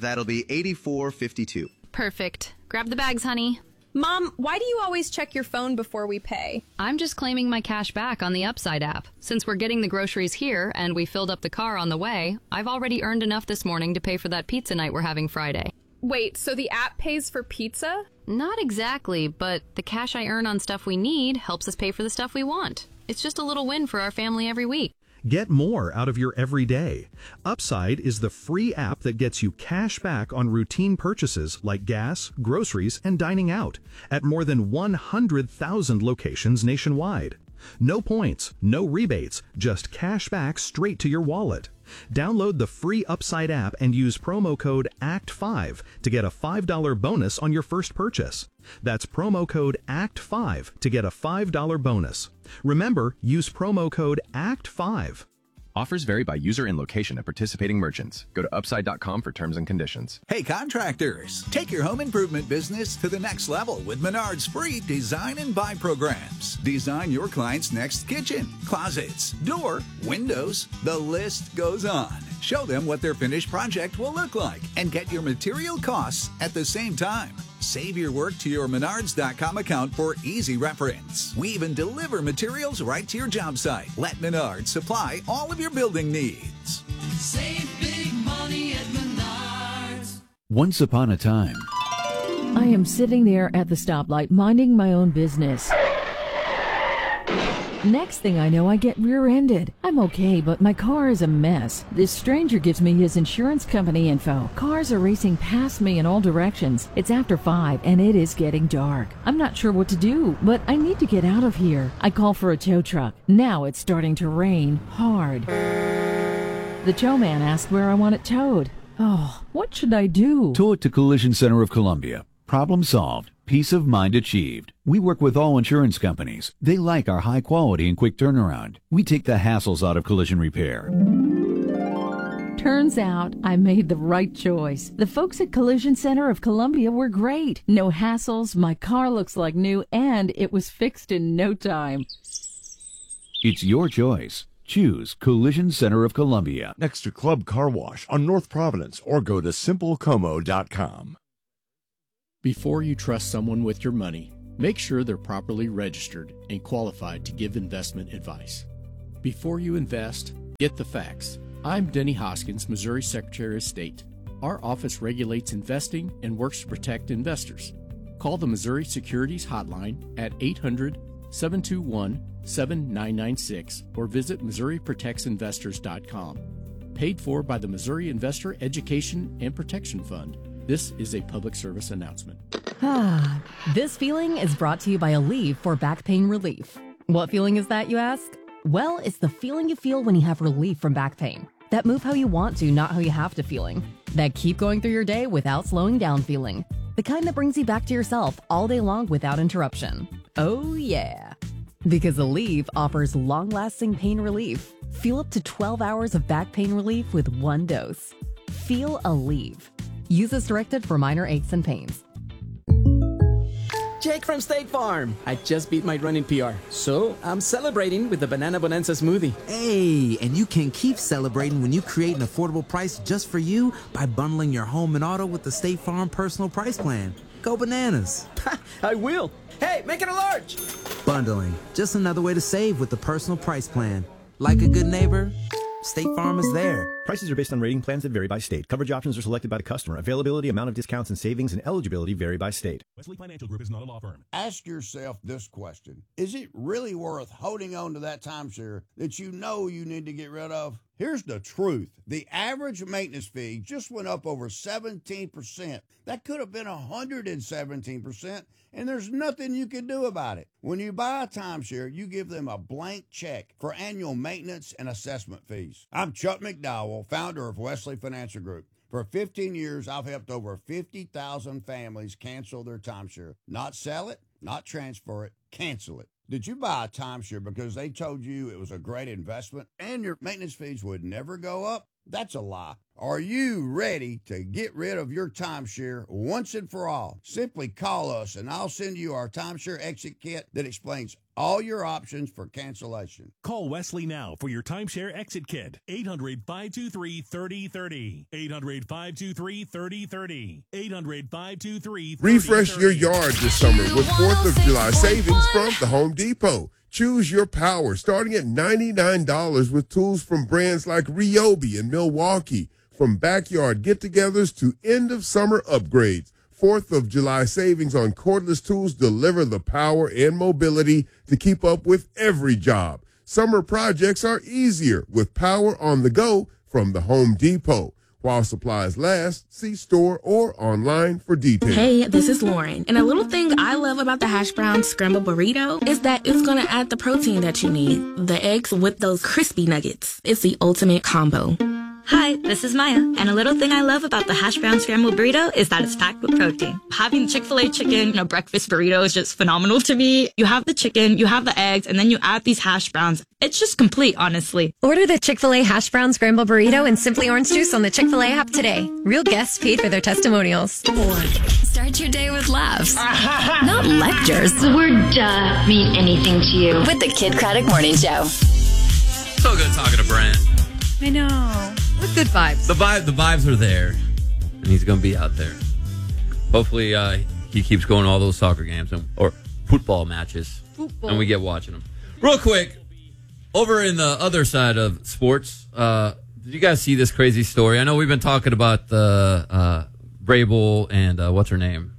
That'll be $84.52. Perfect. Grab the bags, honey. Mom, why do you always check your phone before we pay? I'm just claiming my cash back on the Upside app. Since we're getting the groceries here and we filled up the car on the way, I've already earned enough this morning to pay for that pizza night we're having Friday. Wait, so the app pays for pizza? Not exactly, but the cash I earn on stuff we need helps us pay for the stuff we want. It's just a little win for our family every week. Get more out of your everyday. Upside is the free app that gets you cash back on routine purchases like gas, groceries, and dining out at more than 100,000 locations nationwide. No points, no rebates, just cash back straight to your wallet. Download the free Upside app and use promo code ACT5 to get a $5 bonus on your first purchase. That's promo code ACT5 to get a $5 bonus. Remember, use promo code ACT5. Offers vary by user and location at participating merchants. Go to upside.com for terms and conditions. Hey contractors, take your home improvement business to the next level with Menard's free design and buy programs. Design your client's next kitchen, closets, door, windows, the list goes on. Show them what their finished project will look like and get your material costs at the same time. Save your work to your Menards.com account for easy reference. We even deliver materials right to your job site. Let Menards supply all of your building needs. Save big money at Menards. Once upon a time, I am sitting there at the stoplight minding my own business. Next thing I know, I get rear-ended. I'm okay, but my car is a mess. This stranger gives me his insurance company info. Cars are racing past me in all directions. It's after 5, and it is getting dark. I'm not sure what to do, but I need to get out of here. I call for a tow truck. Now it's starting to rain hard. The tow man asked where I want it towed. Oh, what should I do? tow it to Collision Center of Columbia. Problem solved. Peace of mind achieved. We work with all insurance companies. They like our high quality and quick turnaround. We take the hassles out of collision repair. Turns out I made the right choice. The folks at Collision Center of Columbia were great. No hassles, my car looks like new, and it was fixed in no time. It's your choice. Choose Collision Center of Columbia. Next to Club Car Wash on North Providence, or go to simplecomo.com. Before you trust someone with your money, make sure they're properly registered and qualified to give investment advice. Before you invest, get the facts. I'm Denny Hoskins, Missouri Secretary of State. Our office regulates investing and works to protect investors. Call the Missouri Securities Hotline at 800-721-7996 or visit MissouriProtectsInvestors.com. Paid for by the Missouri Investor Education and Protection Fund. This is a public service announcement. This feeling is brought to you by Aleve for back pain relief. What feeling is that, you ask? Well, it's the feeling you feel when you have relief from back pain. That move how you want to, not how you have to feeling. That keep going through your day without slowing down feeling. The kind that brings you back to yourself all day long without interruption. Oh yeah. Because Aleve offers long-lasting pain relief. Feel up to 12 hours of back pain relief with one dose. Feel Aleve. Use as directed for minor aches and pains. Jake from State Farm. I just beat my running PR, so I'm celebrating with the Banana Bonanza smoothie. Hey, and you can keep celebrating when you create an affordable price just for you by bundling your home and auto with the State Farm Personal Price Plan. Go bananas. I will. Hey, make it a large. Bundling, just another way to save with the Personal Price Plan. Like a good neighbor, State Farm is there. Prices are based on rating plans that vary by state. Coverage options are selected by the customer. Availability, amount of discounts and savings, and eligibility vary by state. Wesley Financial Group is not a law firm. Ask yourself this question. Is it really worth holding on to that timeshare that you know you need to get rid of? Here's the truth. The average maintenance fee just went up over 17%. That could have been 117%, and there's nothing you can do about it. When you buy a timeshare, you give them a blank check for annual maintenance and assessment fees. I'm Chuck McDowell, founder of Wesley Financial Group. For 15 years, I've helped over 50,000 families cancel their timeshare. Not sell it, not transfer it, cancel it. Did you buy a timeshare because they told you it was a great investment and your maintenance fees would never go up? That's a lie. Are you ready to get rid of your timeshare once and for all? Simply call us and I'll send you our timeshare exit kit that explains all your options for cancellation. Call Wesley now for your timeshare exit kit. 800-523-3030. 800-523-3030. 800-523-3030. Refresh your yard this summer with 4th of July savings from the Home Depot. Choose your power starting at $99 with tools from brands like Ryobi and Milwaukee. From backyard get-togethers to end-of-summer upgrades, 4th of July savings on cordless tools deliver the power and mobility to keep up with every job. Summer projects are easier with power on the go from the Home Depot. While supplies last, see store or online for details. Hey, this is Lauren. And a little thing I love about the hash brown scramble burrito is that it's going to add the protein that you need. The eggs with those crispy nuggets. It's the ultimate combo. Hi, this is Maya, and a little thing I love about the hash brown scrambled burrito is that it's packed with protein. Having Chick-fil-A chicken in a breakfast burrito is just phenomenal to me. You have the chicken, you have the eggs, and then you add these hash browns. It's just complete, honestly. Order the Chick-fil-A hash brown scrambled burrito and Simply Orange Juice on the Chick-fil-A app today. Real guests paid for their testimonials. Start your day with laughs, not lectures. The word duh mean anything to you. With the Kid Craddock Morning Show. So good talking to Brent. I know. With good vibes. The vibes are there, and he's going to be out there. Hopefully, he keeps going to all those soccer games or football matches, and we get watching them. Real quick, over in the other side of sports, did you guys see this crazy story? I know we've been talking about the Vrabel and what's her name?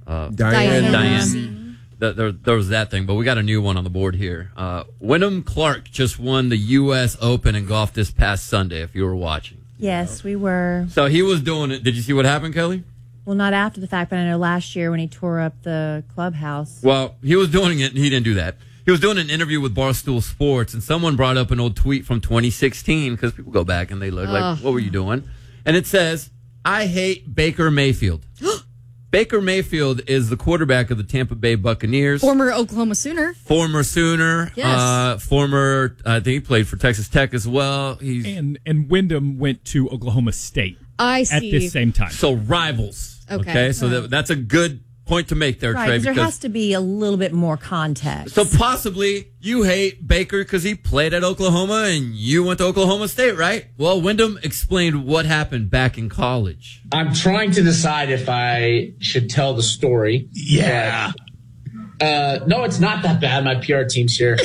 Diane. There was that thing, but we got a new one on the board here. Wyndham Clark just won the U.S. Open in golf this past Sunday, if you were watching. Yes, we were. So he was doing it. Did you see what happened, Kelly? Well, not after the fact, but I know last year when he tore up the clubhouse. Well, he was doing it, and he didn't do that. He was doing an interview with Barstool Sports, and someone brought up an old tweet from 2016, because people go back and they look like, what were you doing? And it says, I hate Baker Mayfield. Baker Mayfield is the quarterback of the Tampa Bay Buccaneers. Former Oklahoma Sooner. Former Sooner. Yes. Former, I think he played for Texas Tech as well. And Wyndham went to Oklahoma State. I see. At this same time. So rivals. Okay. So that's a good point to make there, Right, Trey. because there has to be a little bit more context. So possibly you hate Baker because he played at Oklahoma and you went to Oklahoma State, right? Well, Wyndham explained what happened back in college. I'm trying to decide if I should tell the story. Yeah. No, it's not that bad. My PR team's here.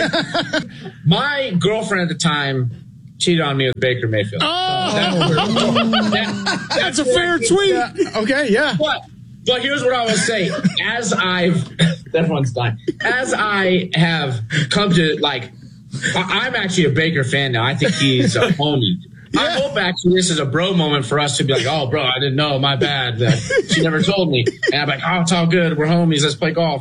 My girlfriend at the time cheated on me with Baker Mayfield. That's a fair tweet. Okay, yeah. But here's what I will say. Everyone's dying. As I have come to, I'm actually a Baker fan now. I think he's a homie. Yeah. I hope actually this is a bro moment for us to be like, oh, bro, I didn't know. My bad. She never told me. And I'm like, oh, it's all good. We're homies. Let's play golf.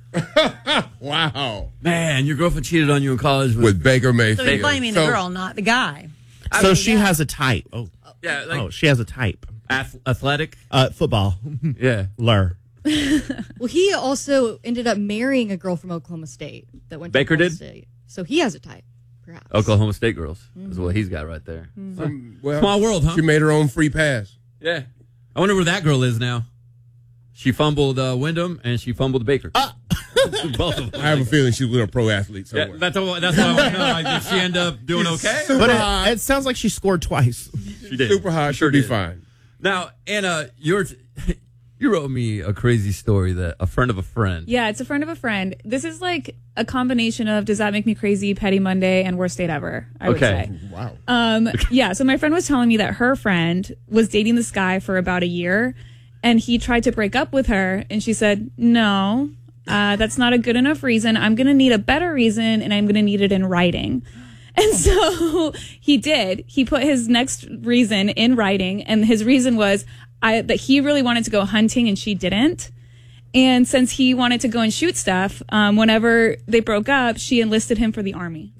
Wow. Man, your girlfriend cheated on you in college with Baker Mayfield. So you're blaming the girl, not the guy. So she has a type. Yeah. She has a type. Athletic? Football. Yeah. Lure. Well, he also ended up marrying a girl from Oklahoma State that went to Baker Oklahoma did? State. So he has a type, perhaps. Oklahoma State girls is what he's got right there. Small world, huh? She made her own free pass. Yeah. I wonder where that girl is now. She fumbled Wyndham and she fumbled Baker. Both of them. I have a feeling she's with a pro athlete somewhere. Yeah, that's what I want to know. Did she end up doing okay? But it sounds like she scored twice. She did. Super high. She'll be fine. Now, Anna, you wrote me a crazy story that a friend of a friend. Yeah, it's a friend of a friend. This is like a combination of Does That Make Me Crazy, Petty Monday, and Worst Date Ever, I would say. Wow. Yeah, so my friend was telling me that her friend was dating this guy for about a year, and he tried to break up with her, and she said, no, that's not a good enough reason. I'm going to need a better reason, and I'm going to need it in writing. And so he did. He put his next reason in writing, and his reason was that he really wanted to go hunting and she didn't. And since he wanted to go and shoot stuff, whenever they broke up, she enlisted him for the Army.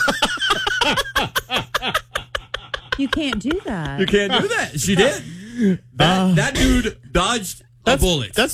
You can't do that. You can't do that. She did. That dude dodged a bullet. That's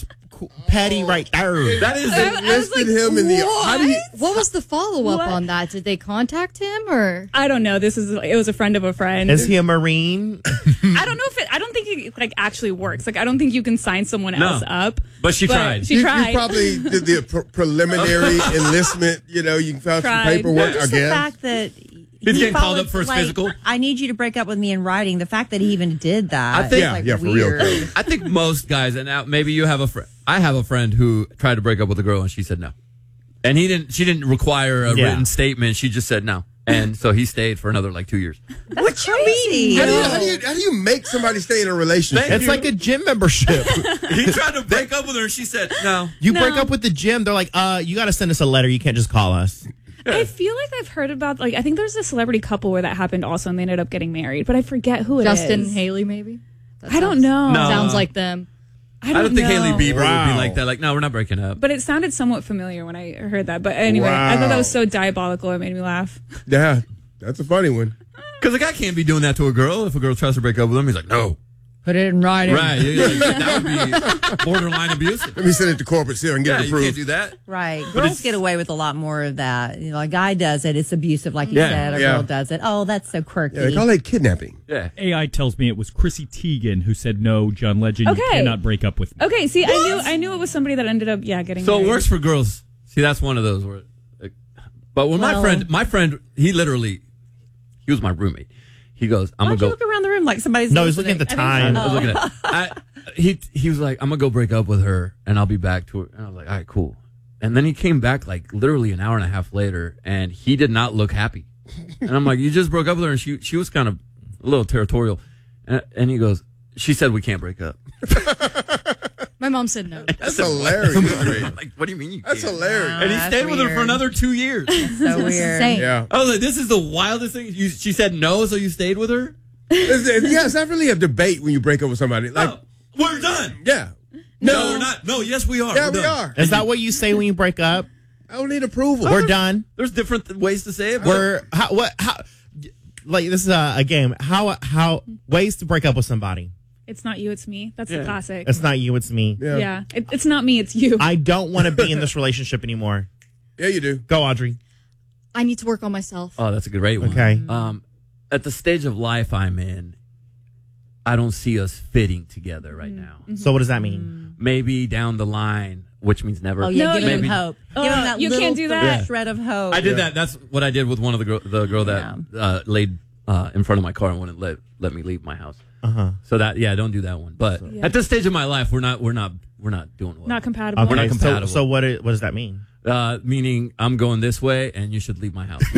petty right there. That is I was Listed him in the. How do you? What was the follow up What? on that? Did they contact him or? I don't know. It was a friend of a friend. Is he a Marine? I don't know if I don't think it like actually works. Like I don't think you can sign someone No. else up. But she tried. She tried. You probably did the preliminary enlistment. You know, you found some Tried. paperwork. Just I the guess. fact that He's getting called followed, up for his like, physical. I need you to break up with me in writing. The fact that he even did that. I think- is, like, Yeah, for real, weird. Cody. I think most guys, and now maybe you have a friend. I have a friend who tried to break up with a girl, and she said no. And she didn't require a written statement. She just said no, and so he stayed for another like 2 years. That's crazy. How do you make somebody stay in a relationship? It's like a gym membership. He tried to break up with her, and she said no. You break up with the gym, they're like, you got to send us a letter. You can't just call us. I feel like I've heard about I think there's a celebrity couple where that happened also, and they ended up getting married. But I forget who it is. Justin and Haley, maybe? I don't know. No. Sounds like them. I don't think know. Haley Bieber would Wow. be like that. Like, no, we're not breaking up. But it sounded somewhat familiar when I heard that. But anyway, I thought that was so diabolical. It made me laugh. Yeah, that's a funny one. Because a guy can't be doing that to a girl. If a girl tries to break up with him, he's like, no. Put it in writing. Right. That would be borderline abusive. Let me send it to corporate seal and get it You approved. can't do that. Right. But Girls get away with a lot more of that. You know, a guy does it, it's abusive, like you said. A girl does it. Oh, that's so quirky. Yeah, they call it kidnapping. Yeah. AI tells me it was Chrissy Teigen who said, no, John Legend, you Okay. cannot break up with me. Okay, see, I knew it was somebody that ended up getting So it married. works for girls. See, that's one of those where. But when my friend, he was my roommate. He goes, I'm Why gonna don't you go. look around the room like somebody's No, he's listening? looking at the time. I was looking at. He was like, I'm gonna go break up with her, and I'll be back to her. And I was like, all right, cool. And then he came back like literally an hour and a half later, and he did not look happy. And I'm like, you just broke up with her, and she was kind of a little territorial. And he goes, she said we can't break up. My mom said no. That's hilarious. Like, what do you mean you That's can't? hilarious. And he that's stayed with her for weird. another 2 years. So weird. Insane. Yeah. I was like, this is the wildest thing. She said no, so you stayed with her? It's not really a debate when you break up with somebody. Like, Oh, we're done. yeah. No, we're not. No, yes, we are. Yeah, We're we done. are. Is that what you say when you break up? I don't need approval. We're done. There's different ways to say it. but- We're how like this is a game. How ways to break up with somebody. It's not you, it's me. That's the classic. It's not you, it's me. Yeah. It's not me, it's you. I don't want to be in this relationship anymore. Yeah, you do. Go, Audrey. I need to work on myself. Oh, that's a great one. Okay. At the stage of life I'm in, I don't see us fitting together right now. So what does that mean? Maybe down the line, which means never. Oh, yeah, give him Maybe- hope. Give him that you little can't do that. shred of hope. I did that. That's what I did with one of the girl that laid in front of my car and wouldn't let me leave my house. So that don't do that one. But at this stage of my life, we're not doing well. Not compatible. Okay, We're not compatible. So what does that mean? Meaning I'm going this way and you should leave my house.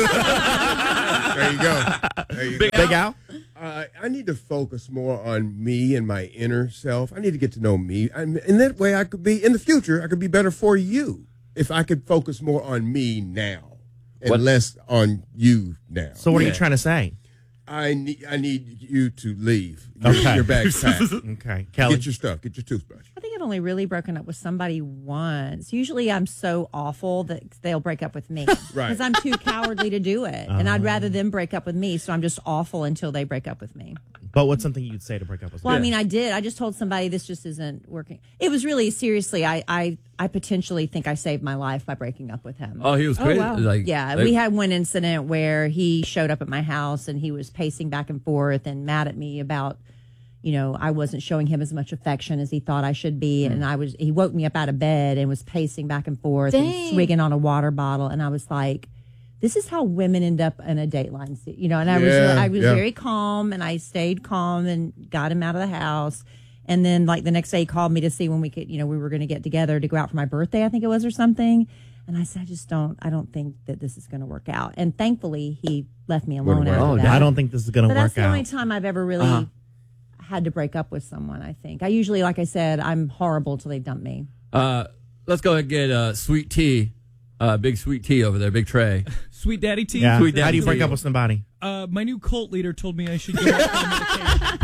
There you go. There you go. Big Al? I need to focus more on me and my inner self. I need to get to know me. And that way I could be, in the future, I could be better for you if I could focus more on me now and less on you now. So what are you trying to say? I need you to leave. Okay. Your bag's packed. Okay. Kelly? Get your stuff. Get your toothbrush. I think I've only really broken up with somebody once. Usually I'm so awful that they'll break up with me. Right. Because I'm too cowardly to do it. And I'd rather them break up with me, so I'm just awful until they break up with me. But what's something you'd say to break up with Well, somebody? I mean, I did. I just told somebody this just isn't working. It was really, seriously, I potentially think I saved my life by breaking up with him. Oh, he was crazy. wow. Yeah, we had one incident where he showed up at my house and he was pacing back and forth and mad at me about, I wasn't showing him as much affection as he thought I should be. And he woke me up out of bed and was pacing back and forth and Dang. swigging on a water bottle. And I was like, this is how women end up in a Dateline, and I was very calm and I stayed calm and got him out of the house. And then like the next day he called me to see when we could, we were going to get together to go out for my birthday, I think it was, or something. And I said, I don't think that this is going to work out. And thankfully he left me alone after that. I don't think this is going to But work that's the only out. time I've ever really had to break up with someone, I think. I usually, like I said, I'm horrible till they dump me. Let's go ahead and get Sweet Tea. Big Sweet Tea over there, Big Tray. Sweet Daddy T? Yeah. Sweet How Daddy do you break T. up with somebody? My new cult leader told me I should go on medication.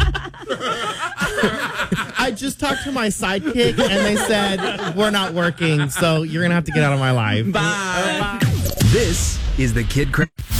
I just talked to my sidekick and they said, we're not working, so you're going to have to get out of my life. Bye. This is the Kid Crank